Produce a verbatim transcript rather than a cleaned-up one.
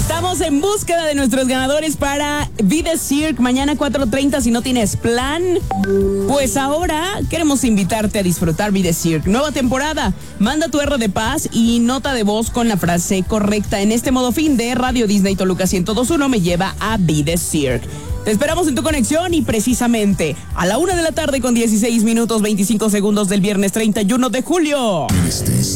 Estamos en búsqueda de nuestros ganadores para Vida Cirque mañana cuatro treinta. Si no tienes plan, pues ahora queremos invitarte a disfrutar Vida Cirque. Nueva temporada. Manda tu R de paz y nota de voz con la frase correcta. En este modo fin de Radio Disney Toluca ciento dos punto uno me lleva a Vida Cirque. Te esperamos en tu conexión y precisamente a la una de la tarde con dieciséis minutos veinticinco segundos del viernes treinta y uno de julio.